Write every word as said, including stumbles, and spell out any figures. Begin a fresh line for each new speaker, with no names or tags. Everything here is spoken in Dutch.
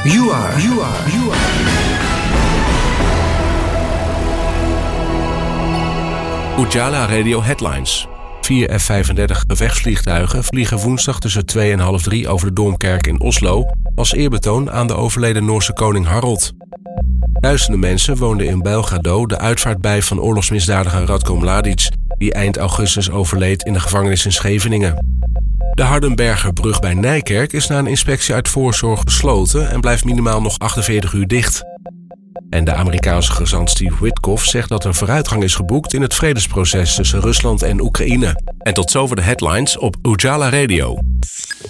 You are, you are, you are.
Ujala Radio Headlines. Vier F vijfendertig gevechtsvliegtuigen vliegen woensdag tussen twee en half drie over de Domkerk in Oslo als eerbetoon aan de overleden Noorse koning Harald. Duizenden mensen woonden in Belgrado de uitvaart bij van oorlogsmisdadiger Radko Mladic, die eind augustus overleed in de gevangenis in Scheveningen. De Hardenbergerbrug bij Nijkerk is na een inspectie uit voorzorg gesloten en blijft minimaal nog achtenveertig uur dicht. En de Amerikaanse gezant Steve Witkoff zegt dat er vooruitgang is geboekt in het vredesproces tussen Rusland en Oekraïne. En tot zover de headlines op Ujala Radio.